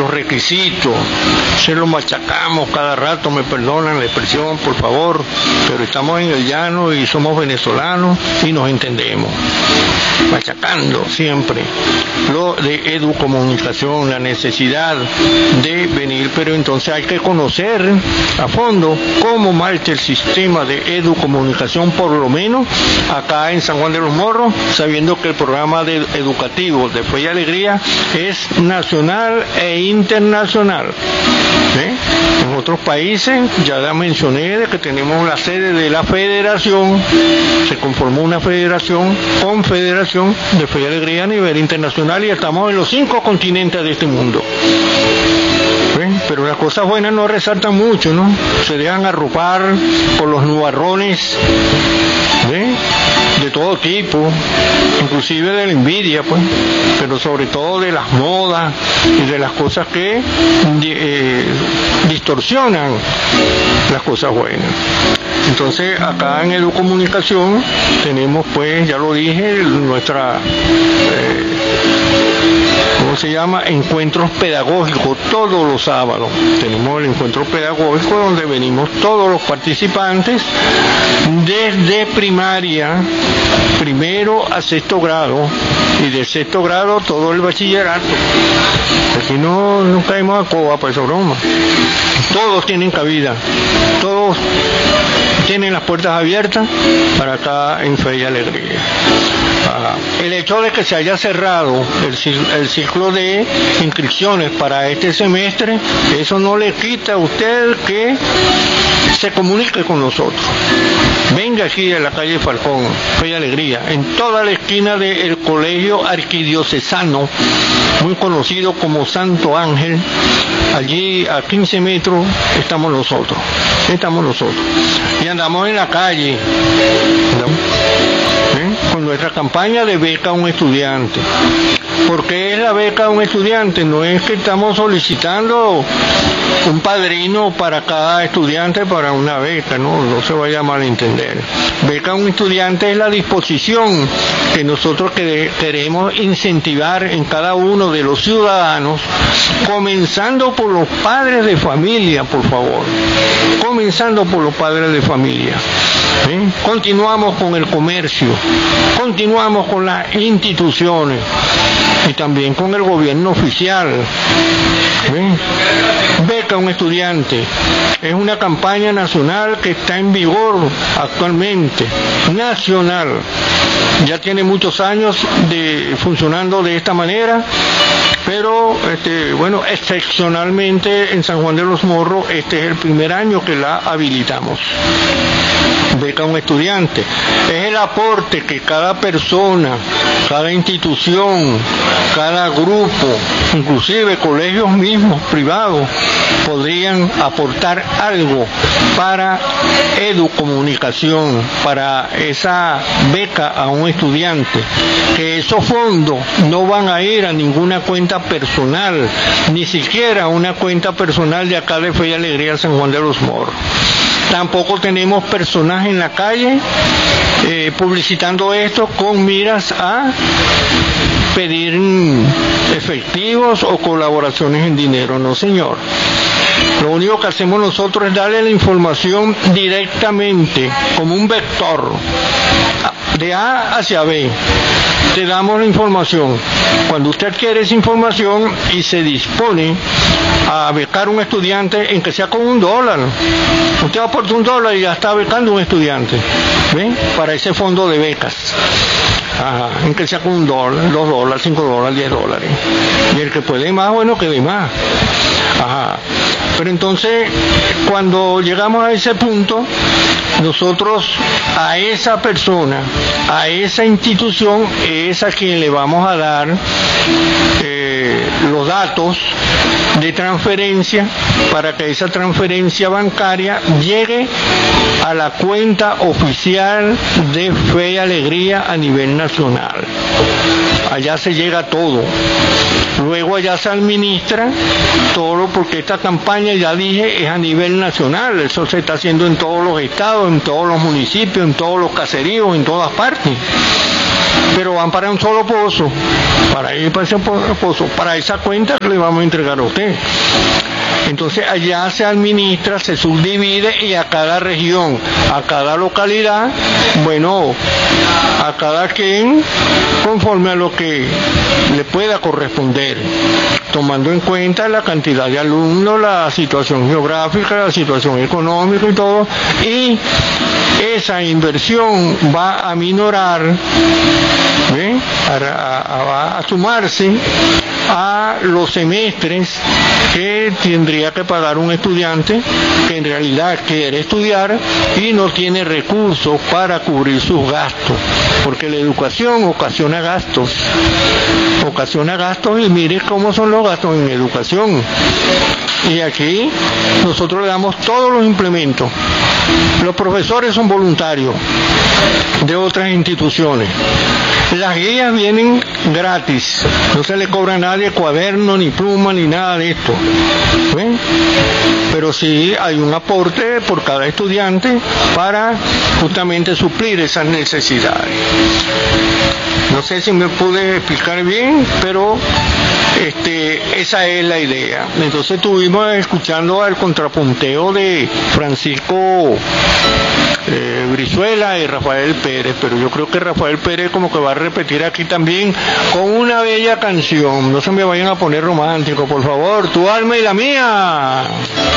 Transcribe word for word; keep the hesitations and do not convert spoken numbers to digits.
los requisitos, se los machacamos cada rato, me perdonan la expresión, por favor, pero estamos en el llano y somos venezolanos y nos entendemos. Machacando siempre lo de educomunicación, la necesidad de venir, pero entonces hay que conocer a fondo cómo marcha el sistema de educomunicación, por lo menos acá en San Juan de los Morros, sabiendo que el programa de educativo de Fe y Alegría es nacional e internacional. ¿Eh? En otros países, ya la mencioné, de que tenemos la sede de la federación, se conformó una federación, confederación de Fe y Alegría a nivel internacional, y estamos en los cinco continentes de este mundo. ¿Eh? Pero las cosas buenas no resaltan mucho, ¿no? Se dejan arropar por los nubarrones, ¿eh? De todo tipo, inclusive de la envidia, pues, pero sobre todo de las modas y de las cosas que eh, distorsionan las cosas buenas. Entonces, acá en Educomunicación tenemos, pues, ya lo dije, nuestra, eh, ¿cómo se llama? Encuentros pedagógicos todos los sábados. Tenemos el encuentro pedagógico donde venimos todos los participantes desde primaria, primero a sexto grado, y de sexto grado todo el bachillerato. Aquí no, no caemos a coba para esa broma. Todos tienen cabida, todos tienen las puertas abiertas para acá en Fe y Alegría. Ah, el hecho de que se haya cerrado el, el ciclo de inscripciones para este semestre, eso no le quita a usted que se comunique con nosotros. Venga aquí a la calle Falcón, Fe y Alegría, en toda la esquina del colegio arquidiocesano, muy conocido como Santo Ángel. Allí a quince metros estamos nosotros, estamos nosotros. Y andamos en la calle, ¿eh? Con nuestra campaña de beca a un estudiante. ¿Por qué es la beca a un estudiante? No es que estamos solicitando un padrino para cada estudiante para una beca, no, no se vaya a malentender. Beca a un estudiante es la disposición que nosotros queremos incentivar en cada uno de los ciudadanos, comenzando por los padres de familia, por favor, comenzando por los padres de familia. ¿Eh? Continuamos con el comercio, continuamos con las instituciones y también con el gobierno oficial. ¿Eh? Beca a un estudiante es una campaña nacional que está en vigor actualmente, nacional. Ya tiene muchos años de funcionando de esta manera, pero este, bueno, excepcionalmente en San Juan de los Morros este es el primer año que la habilitamos. Beca a un estudiante es el aporte que cada persona, cada institución, cada grupo, inclusive colegios mismos privados, podrían aportar algo para educomunicación, para esa beca a un estudiante, que esos fondos no van a ir a ninguna cuenta personal, ni siquiera a una cuenta personal de acá de Fe y Alegría San Juan de los Morros. Tampoco tenemos personas en la calle eh, publicitando esto con miras a pedir efectivos o colaboraciones en dinero, no señor. Lo único que hacemos nosotros es darle la información directamente, como un vector, de A hacia B. Te damos la información. Cuando usted quiere esa información y se dispone a becar a un estudiante, en que sea con un dólar, usted aporta un dólar y ya está becando a un estudiante, ¿ve? Para ese fondo de becas. Ajá, en que sea con un dólar, dos dólares, cinco dólares, diez dólares. Y el que puede más, bueno, que dé más. Ajá. Pero entonces, cuando llegamos a ese punto, nosotros a esa persona, a esa institución, es a quien le vamos a dar eh, los datos de transferencia para que esa transferencia bancaria llegue a la cuenta oficial de Fe y Alegría a nivel nacional. Allá se llega todo. Luego allá se administra todo, porque esta campaña, ya dije, es a nivel nacional. Eso se está haciendo en todos los estados, en todos los municipios, en todos los caseríos, en todas partes. pero van para un solo pozo, para ir para ese pozo, para esa cuenta que le vamos a entregar a usted. Entonces allá se administra, se subdivide y a cada región, a cada localidad, bueno, a cada quien conforme a lo que le pueda corresponder, tomando en cuenta la cantidad de alumnos, la situación geográfica, la situación económica y todo, y esa inversión va a minorar, ¿eh? a, a, a sumarse a los semestres que tendría que pagar un estudiante que en realidad quiere estudiar y no tiene recursos para cubrir sus gastos, porque la educación ocasiona gastos, ocasiona gastos y mire cómo son los gastos en educación. Y aquí nosotros le damos todos los implementos. Los profesores son voluntarios de otras instituciones. Las guías vienen gratis, no se le cobra a nadie cuaderno, ni pluma, ni nada de esto. ¿Ven? Pero sí hay un aporte por cada estudiante para justamente suplir esas necesidades. No sé si me pude explicar bien, pero este, esa es la idea. Entonces estuvimos escuchando el contrapunteo de Francisco eh, Brizuela y Rafael Pérez, pero yo creo que Rafael Pérez como que va a repetir aquí también con una bella canción. No se me vayan a poner romántico, por favor. Tu alma y la mía.